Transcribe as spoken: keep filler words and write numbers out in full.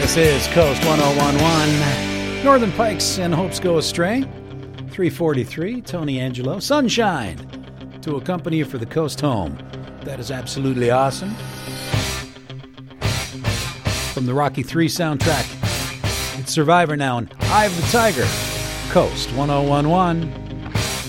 This is Coast one oh one one. Northern Pikes and Hopes Go Astray. three forty-three, Tony Angelo. Sunshine to accompany you for the coast home. That is absolutely awesome. From the Rocky three soundtrack, it's Survivor now and Eye of the Tiger. Coast one oh one one.